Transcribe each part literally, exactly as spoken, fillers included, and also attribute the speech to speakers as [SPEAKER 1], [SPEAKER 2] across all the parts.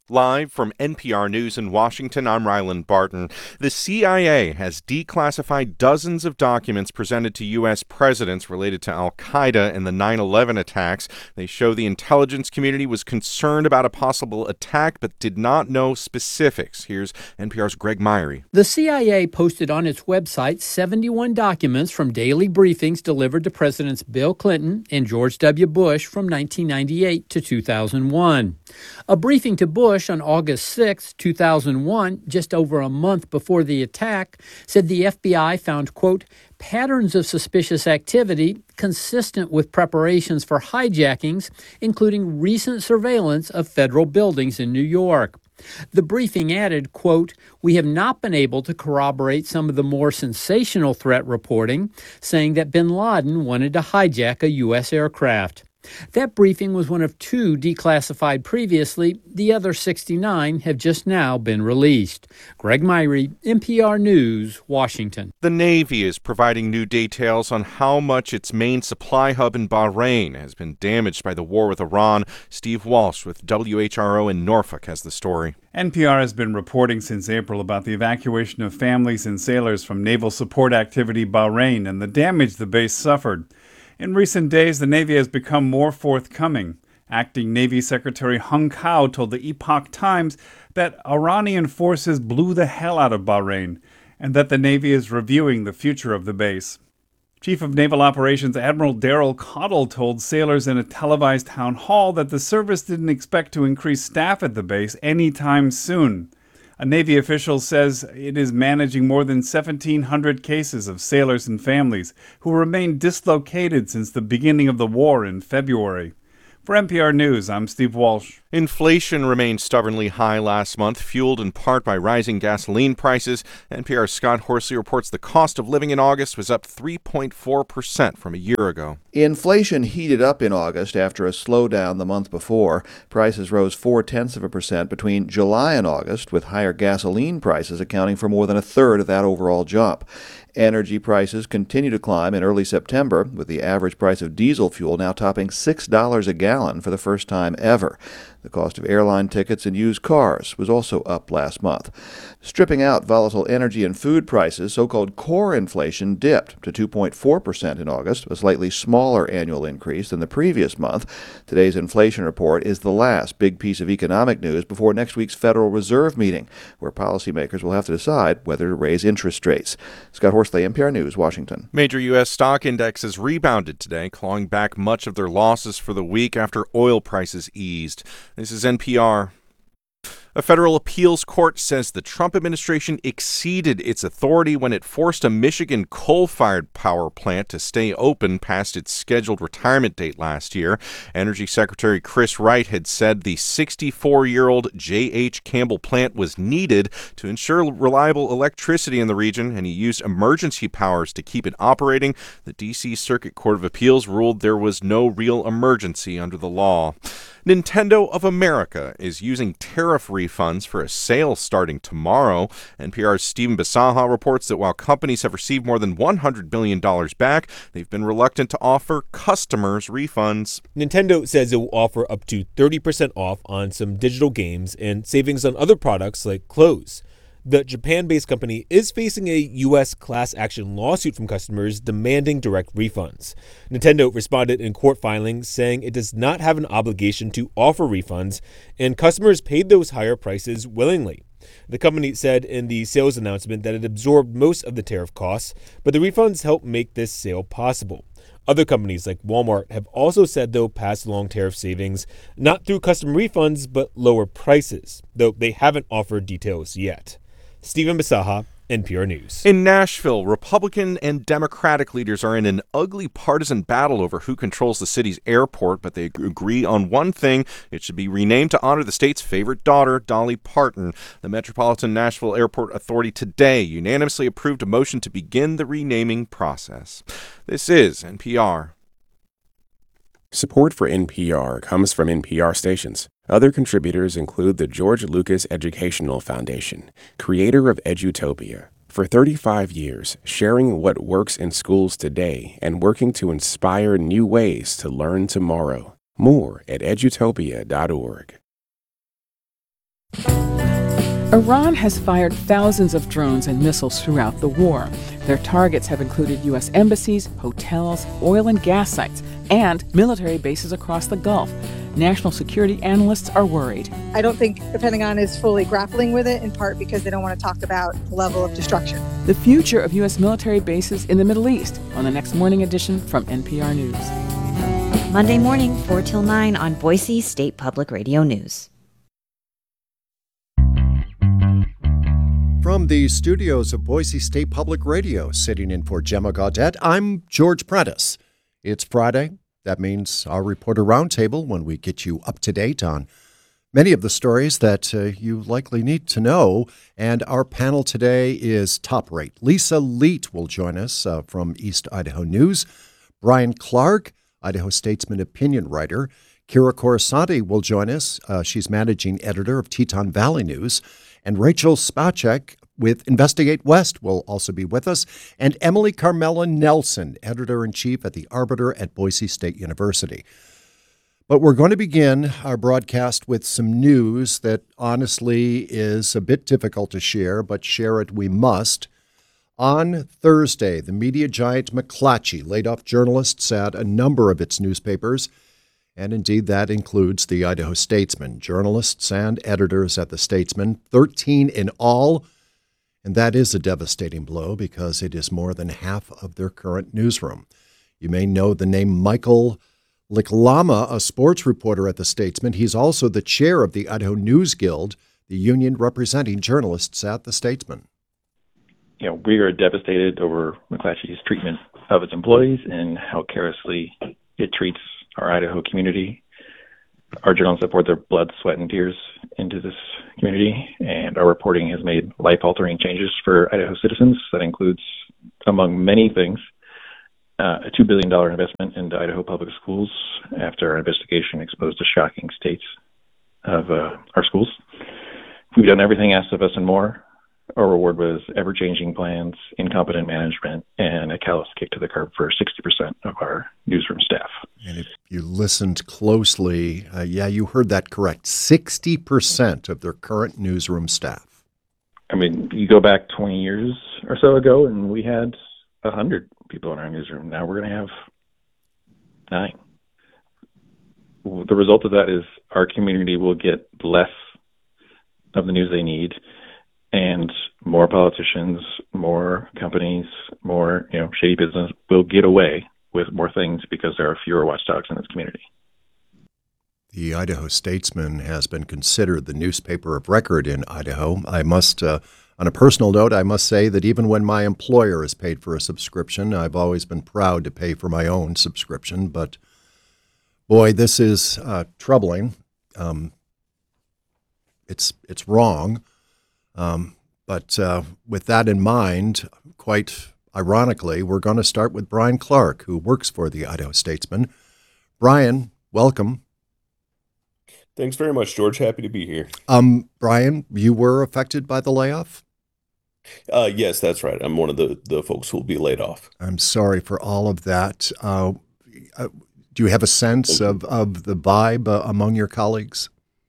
[SPEAKER 1] Live from N P R News in Washington, I'm Ryland Barton. The C I A has declassified dozens of documents presented to U S presidents related to al-Qaeda and the nine eleven attacks. They show the intelligence community was concerned about a possible attack but did not know specifics. Here's N P R's Greg Myrie.
[SPEAKER 2] The C I A posted on its website seventy-one documents from daily briefings delivered to Presidents Bill Clinton and George W. Bush from nineteen ninety-eight to two thousand one. A briefing to Bush on August sixth, two thousand one, just over a month before the attack, said the F B I found, quote, patterns of suspicious activity consistent with preparations for hijackings, including recent surveillance of federal buildings in New York. The briefing added, quote, we have not been able to corroborate some of the more sensational threat reporting, saying that bin Laden wanted to hijack a U S aircraft. That briefing was one of two declassified previously. The other sixty-nine have just now been released. Greg Myrie, N P R News, Washington.
[SPEAKER 1] The Navy is providing new details on how much its main supply hub in Bahrain has been damaged by the war with Iran. Steve Walsh with W H R O in Norfolk has the story.
[SPEAKER 3] N P R has been reporting since April about the evacuation of families and sailors from naval support activity Bahrain and the damage the base suffered. In recent days, the Navy has become more forthcoming. Acting Navy Secretary Hung Kao told the Epoch Times that Iranian forces blew the hell out of Bahrain and that the Navy is reviewing the future of the base. Chief of Naval Operations Admiral Daryl Cottle told sailors in a televised town hall that the service didn't expect to increase staff at the base anytime soon. A Navy official says it is managing more than seventeen hundred cases of sailors and families who remain dislocated since the beginning of the war in February. For N P R News, I'm Steve Walsh.
[SPEAKER 1] Inflation remained stubbornly high last month, fueled in part by rising gasoline prices. N P R's Scott Horsley reports the cost of living in August was up three point four percent from a year ago.
[SPEAKER 4] Inflation heated up in August after a slowdown the month before. Prices rose four-tenths of a percent between July and August, with higher gasoline prices accounting for more than a third of that overall jump. Energy prices continue to climb in early September, with the average price of diesel fuel now topping six dollars a gallon for the first time ever. The cost of airline tickets and used cars was also up last month. Stripping out volatile energy and food prices, so-called core inflation dipped to two point four percent in August, a slightly smaller annual increase than the previous month. Today's inflation report is the last big piece of economic news before next week's Federal Reserve meeting, where policymakers will have to decide whether to raise interest rates. Scott Horsley, N P R News, Washington.
[SPEAKER 1] Major U S stock indexes rebounded today, clawing back much of their losses for the week after oil prices eased. This is N P R. A federal appeals court says the Trump administration exceeded its authority when it forced a Michigan coal-fired power plant to stay open past its scheduled retirement date last year. Energy Secretary Chris Wright had said the sixty-four-year-old J H. Campbell plant was needed to ensure reliable electricity in the region, and he used emergency powers to keep it operating. The D C Circuit Court of Appeals ruled there was no real emergency under the law. Nintendo of America is using tariff refunds for a sale starting tomorrow. N P R's Stephen Bisaha reports that while companies have received more than one hundred billion dollars back, they've been reluctant to offer customers refunds.
[SPEAKER 5] Nintendo says it will offer up to thirty percent off on some digital games and savings on other products like clothes. The Japan-based company is facing a U S class action lawsuit from customers demanding direct refunds. Nintendo responded in court filings saying it does not have an obligation to offer refunds, and customers paid those higher prices willingly. The company said in the sales announcement that it absorbed most of the tariff costs, but the refunds help make this sale possible. Other companies like Walmart have also said they'll pass along tariff savings, not through customer refunds, but lower prices, though they haven't offered details yet. Stephen Bisaha, N P R News.
[SPEAKER 1] In Nashville, Republican and Democratic leaders are in an ugly partisan battle over who controls the city's airport, but they agree on one thing: it should be renamed to honor the state's favorite daughter, Dolly Parton. The Metropolitan Nashville Airport Authority today unanimously approved a motion to begin the renaming process. This is N P R.
[SPEAKER 6] Support for N P R comes from N P R stations. Other contributors include the George Lucas Educational Foundation, creator of Edutopia. For thirty-five years, sharing what works in schools today and working to inspire new ways to learn tomorrow. More at edutopia dot org.
[SPEAKER 7] Iran has fired thousands of drones and missiles throughout the war. Their targets have included U S embassies, hotels, oil and gas sites, and military bases across the Gulf. National security analysts are worried.
[SPEAKER 8] I don't think the Pentagon is fully grappling with it, in part because they don't want to talk about the level of destruction.
[SPEAKER 7] The future of U S military bases in the Middle East on the next morning edition from N P R News.
[SPEAKER 9] Monday morning, four till nine on Boise State Public Radio News.
[SPEAKER 10] From the studios of Boise State Public Radio, sitting in for Gemma Gaudette, I'm George Prentice. It's Friday. That means our reporter roundtable, when we get you up to date on many of the stories that uh, you likely need to know. And our panel today is top rate. Lisa Leet will join us uh, from East Idaho News. Brian Clark, Idaho Statesman opinion writer. Kira Coruscante will join us. Uh, she's managing editor of Teton Valley News. And Rachel Spacek with Investigate West will also be with us. And Emily Carmela Nelson, editor-in-chief at The Arbiter at Boise State University. But we're going to begin our broadcast with some news that honestly is a bit difficult to share, but share it we must. On Thursday, the media giant McClatchy laid off journalists at a number of its newspapers. And indeed, that includes the Idaho Statesman, journalists and editors at the Statesman, thirteen in all. And that is a devastating blow because it is more than half of their current newsroom. You may know the name Michael Liklama, a sports reporter at the Statesman. He's also the chair of the Idaho News Guild, the union representing journalists at the Statesman.
[SPEAKER 11] You know, we are devastated over McClatchy's treatment of its employees and how carelessly it treats our Idaho community. Our journalists have poured their blood, sweat, and tears into this community, and our reporting has made life-altering changes for Idaho citizens. That includes, among many things, uh, a two billion dollars investment into Idaho public schools after our investigation exposed the shocking states of uh, our schools. We've done everything asked of us and more. Our reward was ever-changing plans, incompetent management, and a callous kick to the curb for sixty percent of our newsroom staff.
[SPEAKER 10] And if you listened closely, uh, yeah, you heard that correct. sixty percent of their current newsroom staff.
[SPEAKER 11] I mean, you go back twenty years or so ago, and we had one hundred people in our newsroom. Now we're going to have nine. The result of that is our community will get less of the news they need, and more politicians, more companies, more, you know, shady business will get away with more things because there are fewer watchdogs in this community.
[SPEAKER 10] The Idaho Statesman has been considered the newspaper of record in Idaho. I must, uh, on a personal note, I must say that even when my employer has paid for a subscription, I've always been proud to pay for my own subscription. But boy, this is uh, troubling. Um, it's it's wrong. Um, but uh, with that in mind, quite ironically, we're going to start with Brian Clark, who works for the Idaho Statesman. Brian, welcome.
[SPEAKER 12] Thanks very much, George. Happy to be here.
[SPEAKER 10] Um, Brian, you were affected by the layoff?
[SPEAKER 12] Uh, yes, that's right. I'm one of the, the folks who will be laid off.
[SPEAKER 10] I'm sorry for all of that. Uh, uh, do you have a sense of, of the vibe uh, among your colleagues?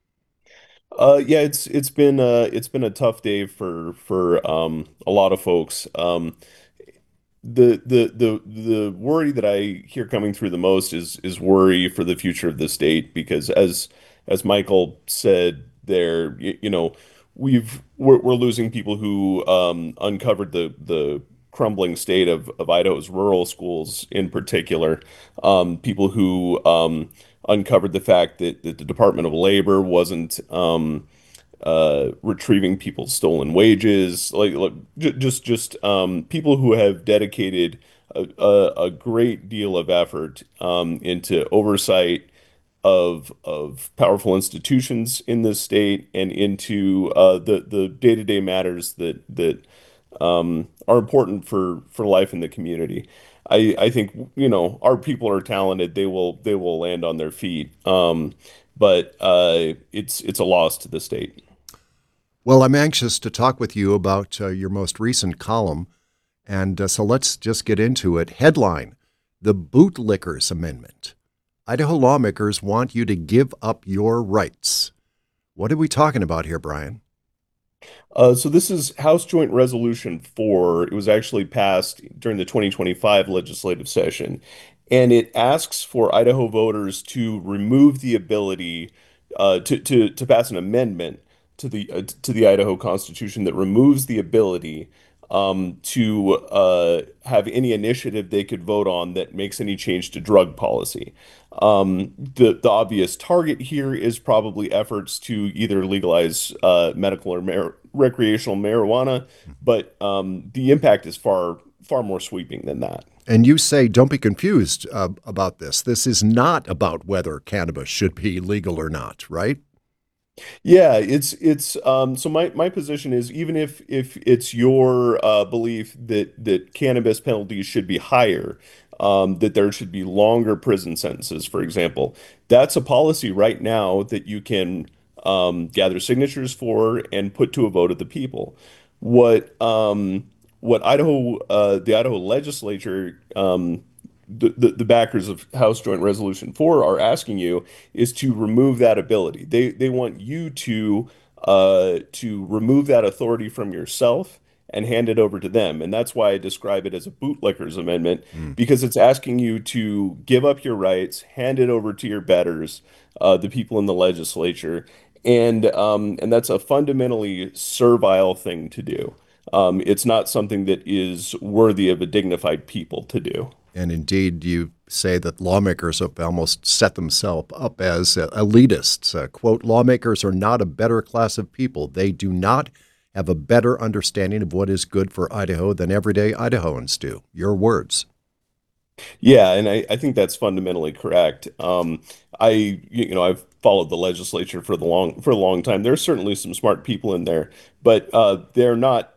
[SPEAKER 12] Uh, yeah, it's it's been uh, it's been a tough day for for um, a lot of folks. Um, the the the the worry that I hear coming through the most is is worry for the future of the state, because as as Michael said there, you, you know, we've we're, we're losing people who um, uncovered the the crumbling state of, of Idaho's rural schools in particular, um, people who um, uncovered the fact that, that the Department of Labor wasn't um, uh, retrieving people's stolen wages, like, like j- just just um, people who have dedicated a, a, a great deal of effort um, into oversight of of powerful institutions in this state and into uh, the the day-to-day matters that that um, are important for for life in the community. I, I think, you know, our people are talented. They will they will land on their feet. Um, but uh, it's it's a loss to the state.
[SPEAKER 10] Well, I'm anxious to talk with you about uh, your most recent column. And uh, so let's just get into it. Headline: The Bootlickers Amendment. Idaho lawmakers want you to give up your rights. What are we talking about here, Brian?
[SPEAKER 12] Uh, so this is House Joint Resolution four. It was actually passed during the twenty twenty-five legislative session, and it asks for Idaho voters to remove the ability uh, to, to to pass an amendment to the uh, to the Idaho Constitution that removes the ability um, to uh, have any initiative they could vote on that makes any change to drug policy. Um, the the obvious target here is probably efforts to either legalize uh, medical or mar recreational marijuana, but um, the impact is far far more sweeping than that.
[SPEAKER 10] And you say, don't be confused uh, about this. This is not about whether cannabis should be legal or not, right?
[SPEAKER 12] Yeah, it's it's um so my my position is even if if it's your uh belief that that cannabis penalties should be higher, um that there should be longer prison sentences, for example, that's a policy right now that you can um gather signatures for and put to a vote of the people. What um what Idaho uh the Idaho legislature um the, the, the backers of House Joint Resolution four are asking you is to remove that ability. They they want you to uh, to remove that authority from yourself and hand it over to them. And that's why I describe it as a bootlicker's amendment,
[SPEAKER 10] Mm.
[SPEAKER 12] because it's asking you to give up your rights, hand it over to your betters, uh, the people in the legislature. And um, and that's a fundamentally servile thing to do. Um, it's not something that is worthy of a dignified people to do.
[SPEAKER 10] And indeed, you say that lawmakers have almost set themselves up as uh, elitists. Uh, quote, lawmakers are not a better class of people. They do not have a better understanding of what is good for Idaho than everyday Idahoans do. Your words.
[SPEAKER 12] Yeah, and I, I think that's fundamentally correct. Um, I, you know, I've followed the legislature for the long for a long time. There's certainly some smart people in there, but uh, they're not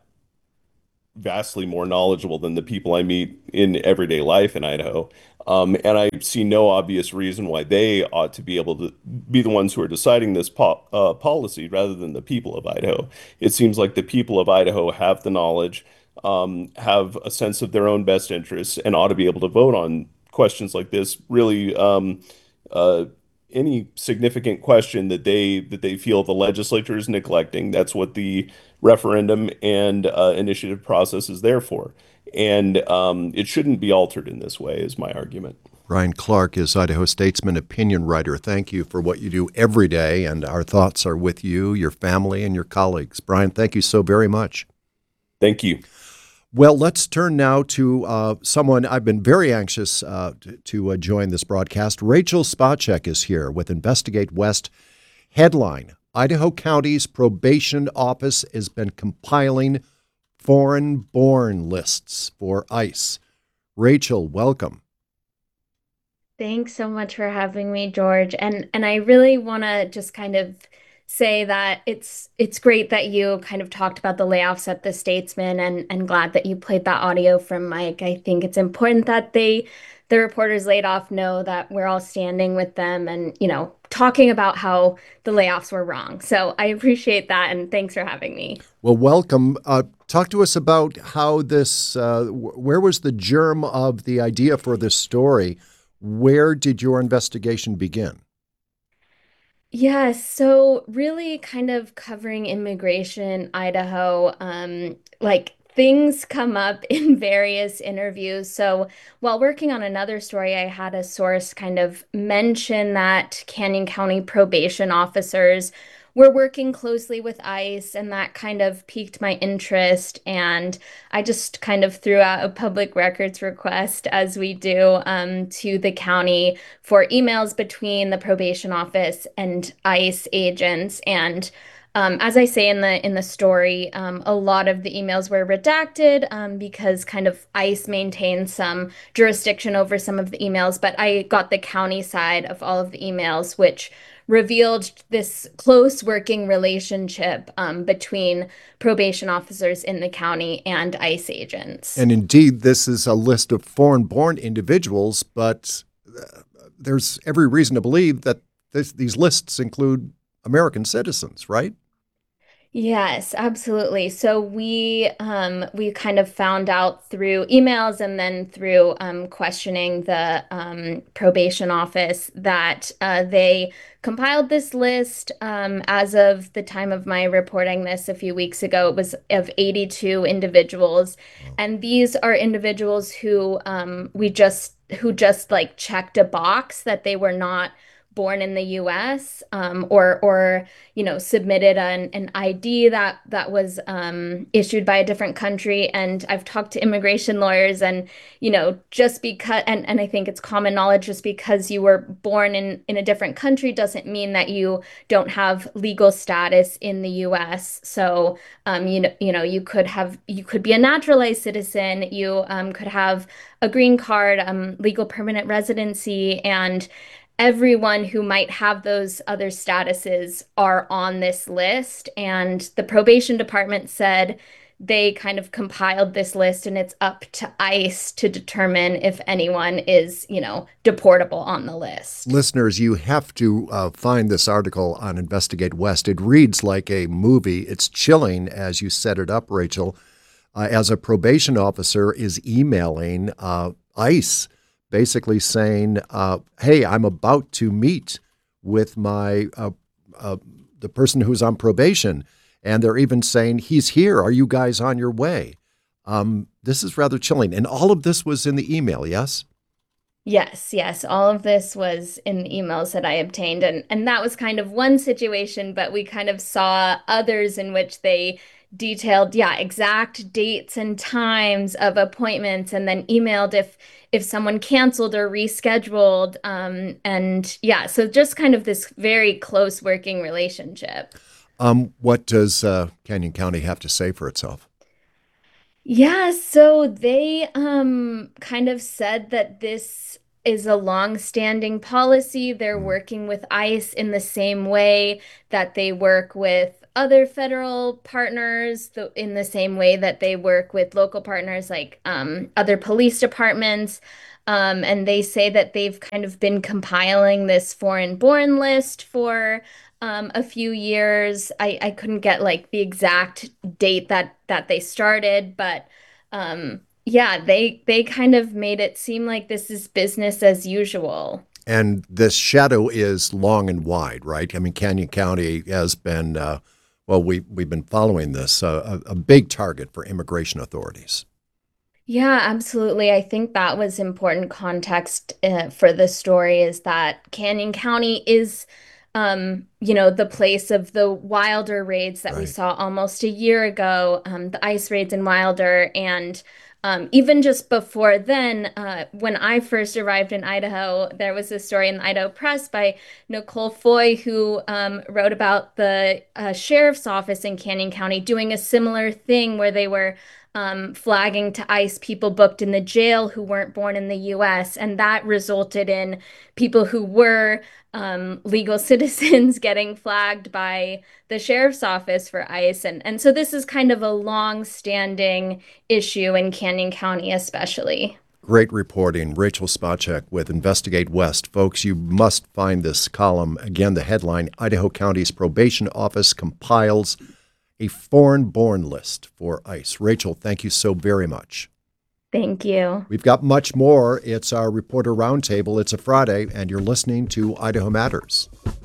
[SPEAKER 12] vastly more knowledgeable than the people I meet in everyday life in Idaho. Um, and I see no obvious reason why they ought to be able to be the ones who are deciding this po uh, policy rather than the people of Idaho. It seems like the people of Idaho have the knowledge, um, have a sense of their own best interests, and ought to be able to vote on questions like this. Really, um, uh, any significant question that they that they feel the legislature is neglecting. That's what the referendum and uh, initiative process is there for. And um, it shouldn't be altered in this way, is my argument.
[SPEAKER 10] Brian Clark is Idaho Statesman opinion writer. Thank you for what you do every day, and our thoughts are with you, your family, and your colleagues. Brian, thank you so very much.
[SPEAKER 12] Thank you.
[SPEAKER 10] Well, let's turn now to uh, someone I've been very anxious uh, to, to uh, join this broadcast. Rachel Spacek is here with Investigate West. Headline, Idaho County's probation office has been compiling foreign-born lists for ICE. Rachel, welcome.
[SPEAKER 13] Thanks so much for having me, George. And and I really want to just kind of say that it's it's great that you kind of talked about the layoffs at the Statesman, and and glad that you played that audio from Mike. I think it's important that they the reporters laid off know that we're all standing with them and, you know, talking about how the layoffs were wrong. So I appreciate that, and thanks for having me.
[SPEAKER 10] Well, welcome. Uh, talk to us about how this, uh, where was the germ of the idea for this story? Where did your investigation begin?
[SPEAKER 13] Yeah, so really kind of covering immigration, Idaho, um, like things come up in various interviews. So while working on another story, I had a source kind of mention that Canyon County probation officers were working closely with ICE, and that kind of piqued my interest. And I just kind of threw out a public records request, as we do, um, to the county for emails between the probation office and ICE agents. And um, as I say in the in the story, um, a lot of the emails were redacted um, because kind of ICE maintains some jurisdiction over some of the emails. But I got the county side of all of the emails, which revealed this close working relationship um, between probation officers in the county and ICE agents.
[SPEAKER 10] And indeed, this is a list of foreign-born individuals, but uh, there's every reason to believe that this, these lists include American citizens, right?
[SPEAKER 13] Yes, absolutely. So we um, we kind of found out through emails and then through um, questioning the um, probation office that uh, they compiled this list um, as of the time of my reporting this a few weeks ago. It was of eighty-two individuals, and these are individuals who um, we just who just like checked a box that they were not born in the U S um, or or you know submitted an, an I D that that was um, issued by a different country. And I've talked to immigration lawyers, and you know just because and, and I think it's common knowledge, just because you were born in in a different country doesn't mean that you don't have legal status in the U S. So um, you know you know you could have you could be a naturalized citizen, you um, could have a green card, um, legal permanent residency, and everyone who might have those other statuses are on this list. And the probation department said they kind of compiled this list, and it's up to ICE to determine if anyone is, you know, deportable on the list.
[SPEAKER 10] Listeners, you have to uh, find this article on Investigate West. It reads like a movie. It's chilling as you set it up, Rachel, uh, as a probation officer is emailing uh, ICE, basically saying, uh, hey, I'm about to meet with my uh, uh, the person who's on probation. And they're even saying, he's here. Are you guys on your way? Um, this is rather chilling. And all of this was in the email, yes?
[SPEAKER 13] Yes, yes. All of this was in the emails that I obtained. And, and that was kind of one situation, but we kind of saw others in which they detailed, yeah, exact dates and times of appointments, and then emailed if if someone canceled or rescheduled. Um, and yeah, so just kind of this very close working relationship.
[SPEAKER 10] Um, what does uh, Canyon County have to say for itself?
[SPEAKER 13] Yeah, so they um, kind of said that this is a long-standing policy. They're working with ICE in the same way that they work with other federal partners, th- in the same way that they work with local partners like um, other police departments. Um, and they say that they've kind of been compiling this foreign-born list for um, a few years. I, I couldn't get like the exact date that that they started, but um, yeah, they they kind of made it seem like this is business as usual.
[SPEAKER 10] And this shadow is long and wide, right? I mean, Canyon County has been, uh, well, we, we've been following this, uh, a, a big target for immigration authorities.
[SPEAKER 13] Yeah, absolutely. I think that was important context uh, for the story, is that Canyon County is, um, you know, the place of the Wilder raids that we
[SPEAKER 10] Right.
[SPEAKER 13] saw almost a year ago, um, the ICE raids in Wilder. And um, even just before then, uh, when I first arrived in Idaho, there was a story in the Idaho Press by Nicole Foy, who um, wrote about the uh, sheriff's office in Canyon County doing a similar thing, where they were um, flagging to ICE people booked in the jail who weren't born in the U S. And that resulted in people who were um, legal citizens getting flagged by the sheriff's office for ICE. And, and so this is kind of a long-standing issue in Canyon County, especially.
[SPEAKER 10] Great reporting. Rachel Spacek with Investigate West. Folks, you must find this column. Again, the headline, Idaho County's Probation Office compiles a foreign-born list for ICE. Rachel, thank you so very much.
[SPEAKER 13] Thank you.
[SPEAKER 10] We've got much more. It's our Reporter Roundtable. It's a Friday, and you're listening to Idaho Matters.